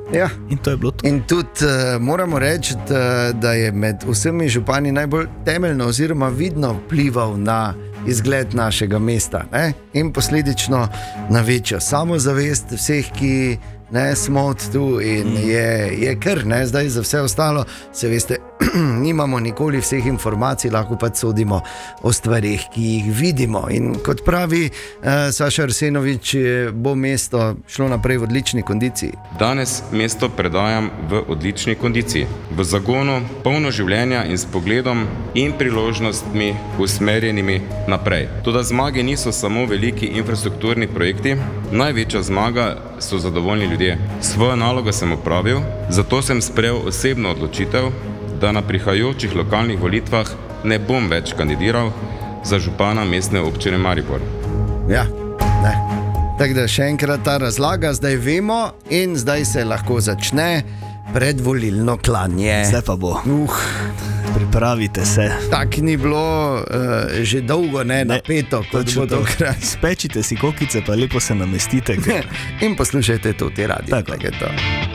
Ja. In to je bilo to. In tudi moramo reči, da je med vsemi župani najbolj temeljno oziroma vidno vplival na izgled našega mesta, ne? In posledično na večjo samozavest vseh, ki smo tu in je kar, ne? Zdaj za vse ostalo, se veste, nimamo nikoli vseh informacij, lahko pa sodimo o stvarih, ki jih vidimo. In kot pravi Saša Arsenovič, bo mesto šlo naprej v odlični kondiciji. Danes mesto predajam v odlični kondiciji, v zagonu, polno življenja in s pogledom in priložnostmi usmerjenimi naprej. Toda zmage niso samo veliki infrastrukturni projekti, največja zmaga so zadovoljni ljudje. Svojo nalogo sem opravil, zato sem sprejel osebno odločitev, da na prihajajočih lokalnih volitvah ne bom več kandidiral za župana mestne občine Maribor. Ja, ne. Tako da še enkrat ta razlaga, zdaj vemo in zdaj se lahko začne predvolilno klanje. Zdaj pa bo. Pripravite se. Tak ni bilo že dolgo napeto, kot bo tokrat. Spečite si kokice, pa lepo se namestite. In poslušajte to, te radio. Tako je to.